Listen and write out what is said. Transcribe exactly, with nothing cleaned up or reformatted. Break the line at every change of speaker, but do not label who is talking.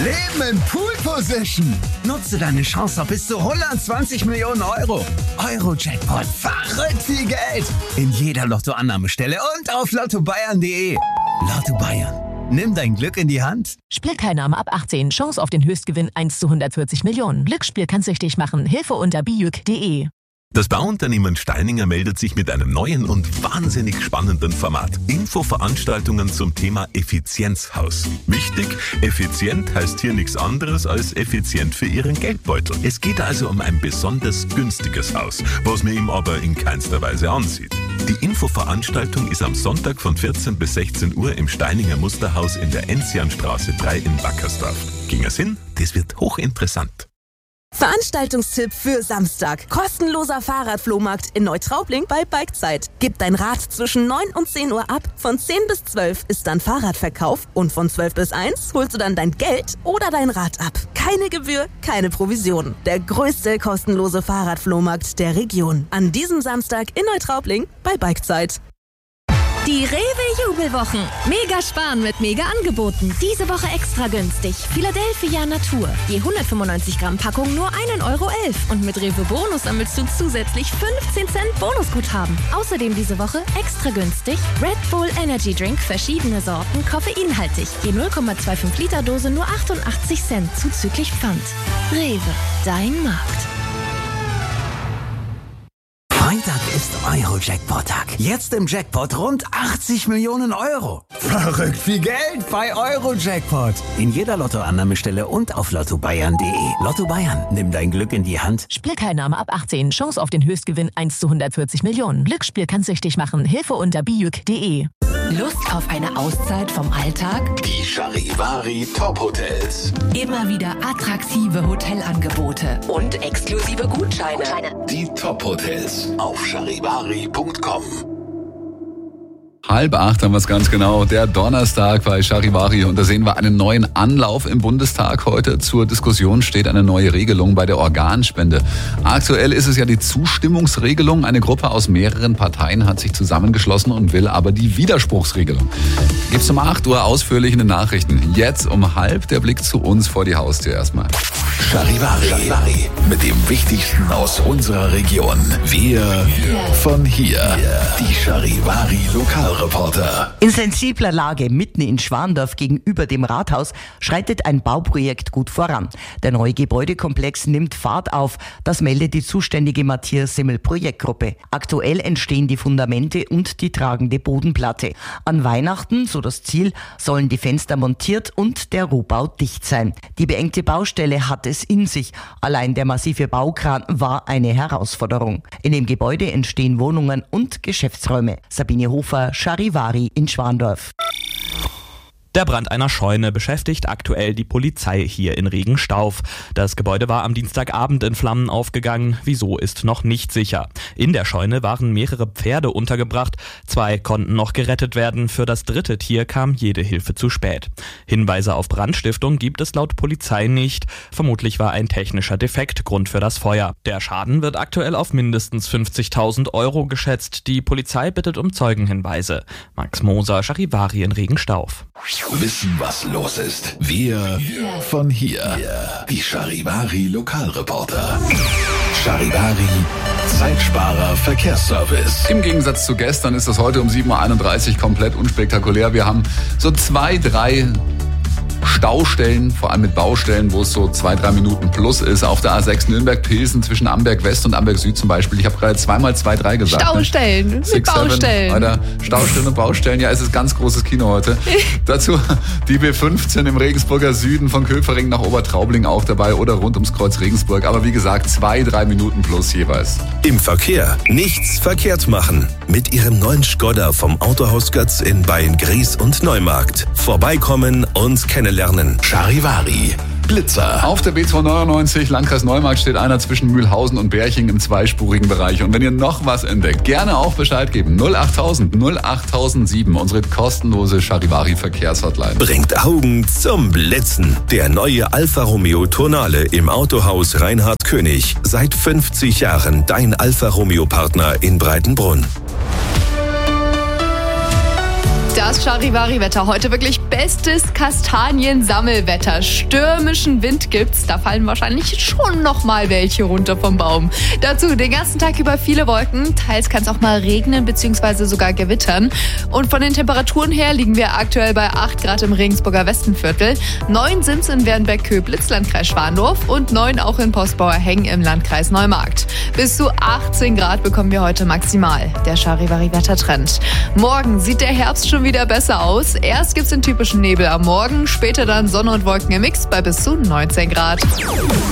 Leben in Pool Position. Nutze deine Chance auf bis zu hundertzwanzig Millionen Euro. Euro-Jackpot. Verrückt viel Geld. In jeder Lottoannahmestelle und auf lotto bayern punkt de. Lotto Bayern. Nimm dein Glück in die Hand.
Spielteilnahme ab achtzehn. Chance auf den Höchstgewinn eins zu hundertvierzig Millionen. Glücksspiel kann süchtig machen. Hilfe unter bijuk punkt de.
Das Bauunternehmen Steininger meldet sich mit einem neuen und wahnsinnig spannenden Format. Infoveranstaltungen zum Thema Effizienzhaus. Wichtig, effizient heißt hier nichts anderes als effizient für Ihren Geldbeutel. Es geht also um ein besonders günstiges Haus, was mir ihm aber in keinster Weise ansieht. Die Infoveranstaltung ist am Sonntag von vierzehn bis sechzehn Uhr im Steininger Musterhaus in der Enzianstraße drei in Wackersdorf. Ging es hin? Das wird hochinteressant.
Veranstaltungstipp für Samstag. Kostenloser Fahrradflohmarkt in Neutraubling bei Bikezeit. Gib dein Rad zwischen neun und zehn Uhr ab. Von zehn bis zwölf ist dann Fahrradverkauf und von zwölf bis eins holst du dann dein Geld oder dein Rad ab. Keine Gebühr, keine Provision. Der größte kostenlose Fahrradflohmarkt der Region. An diesem Samstag in Neutraubling bei Bikezeit.
Die Rewe-Jubelwochen. Mega sparen mit Mega-Angeboten. Diese Woche extra günstig. Philadelphia Natur. Je hundertfünfundneunzig Gramm Packung nur ein Euro elf. Und mit Rewe Bonus sammelst du zusätzlich fünfzehn Cent Bonusguthaben. Außerdem diese Woche extra günstig Red Bull Energy Drink, verschiedene Sorten, koffeinhaltig. Je null Komma fünfundzwanzig Liter Dose nur achtundachtzig Cent zuzüglich Pfand. Rewe, dein Markt.
Freitag ist Euro-Jackpot-Tag. Jetzt im Jackpot rund achtzig Millionen Euro. Verrückt viel Geld bei Euro-Jackpot. In jeder Lottoannahmestelle und auf lotto bayern punkt de. Lotto Bayern, nimm dein Glück in die Hand.
Spielteilnahme ab achtzehn. Chance auf den Höchstgewinn eins zu hundertvierzig Millionen. Glücksspiel kann süchtig machen. Hilfe unter bijuk punkt de.
Lust auf eine Auszeit vom Alltag?
Die Charivari Top Hotels.
Immer wieder attraktive Hotelangebote und exklusive Gutscheine.
Die Top Hotels auf charivari punkt com.
Halb acht haben wir es ganz genau, der Donnerstag bei Charivari, und da sehen wir einen neuen Anlauf im Bundestag. Heute zur Diskussion steht eine neue Regelung bei der Organspende. Aktuell ist es ja die Zustimmungsregelung. Eine Gruppe aus mehreren Parteien hat sich zusammengeschlossen und will aber die Widerspruchsregelung. Gibt's um acht Uhr ausführlich in den Nachrichten. Jetzt um halb der Blick zu uns vor die Haustür erstmal.
Charivari, Charivari mit dem Wichtigsten aus unserer Region. Wir von hier. Die Charivari Lokalreporter.
In sensibler Lage mitten in Schwandorf gegenüber dem Rathaus schreitet ein Bauprojekt gut voran. Der neue Gebäudekomplex nimmt Fahrt auf. Das meldet die zuständige Matthias Simmel Projektgruppe. Aktuell entstehen die Fundamente und die tragende Bodenplatte. An Weihnachten, so das Ziel, sollen die Fenster montiert und der Rohbau dicht sein. Die beengte Baustelle hat es in sich. Allein der massive Baukran war eine Herausforderung. In dem Gebäude entstehen Wohnungen und Geschäftsräume. Sabine Hofer, Charivari in Schwandorf.
Der Brand einer Scheune beschäftigt aktuell die Polizei hier in Regenstauf. Das Gebäude war am Dienstagabend in Flammen aufgegangen. Wieso ist noch nicht sicher. In der Scheune waren mehrere Pferde untergebracht. Zwei konnten noch gerettet werden. Für das dritte Tier kam jede Hilfe zu spät. Hinweise auf Brandstiftung gibt es laut Polizei nicht. Vermutlich war ein technischer Defekt Grund für das Feuer. Der Schaden wird aktuell auf mindestens fünfzigtausend Euro geschätzt. Die Polizei bittet um Zeugenhinweise. Max Moser, Charivari in Regenstauf.
Wissen, was los ist. Wir von hier. Die Charivari Lokalreporter. Charivari Zeitsparer Verkehrsservice.
Im Gegensatz zu gestern ist das heute um sieben Uhr einunddreißig komplett unspektakulär. Wir haben so zwei, drei Staustellen, vor allem mit Baustellen, wo es so zwei, drei Minuten plus ist. Auf der A sechs Nürnberg-Pilsen zwischen Amberg West und Amberg Süd zum Beispiel. Ich habe gerade zweimal zwei, drei gesagt.
Staustellen,
ne?
mit
Six,
Baustellen.
Seven, Alter, Staustellen und Baustellen, ja, es ist ganz großes Kino heute. Dazu die B fünfzehn im Regensburger Süden von Köfering nach Obertraubling auch dabei oder rund ums Kreuz Regensburg. Aber wie gesagt, zwei, drei Minuten plus jeweils.
Im Verkehr nichts verkehrt machen. Mit Ihrem neuen Skoda vom Autohaus Götz in Beyen-Gries und Neumarkt. Vorbeikommen und kennenlernen.
Charivari Blitzer.
Auf der B zweihundertneunundneunzig Landkreis Neumarkt steht einer zwischen Mühlhausen und Berching im zweispurigen Bereich. Und wenn ihr noch was entdeckt, gerne auch Bescheid geben. null achttausend null achttausendsieben, unsere kostenlose Charivari Verkehrshotline.
Bringt Augen zum Blitzen. Der neue Alfa Romeo Tonale im Autohaus Reinhard König. Seit fünfzig Jahren dein Alfa Romeo Partner in Breitenbrunn.
Das Charivari-Wetter. Heute wirklich bestes Kastaniensammelwetter. Stürmischen Wind gibt's. Da fallen wahrscheinlich schon noch mal welche runter vom Baum. Dazu den ganzen Tag über viele Wolken. Teils kann es auch mal regnen bzw. sogar gewittern. Und von den Temperaturen her liegen wir aktuell bei acht Grad im Regensburger Westenviertel. neun sind es in Wernberg-Köblitz, Landkreis Schwandorf. Und neun auch in Postbauer-Hengen im Landkreis Neumarkt. Bis zu achtzehn Grad bekommen wir heute maximal. Der Charivari-Wettertrend. Morgen sieht der Herbst schon wieder besser aus. Erst gibt's den typischen Nebel am Morgen, später dann Sonne und Wolken im Mix bei bis zu neunzehn Grad.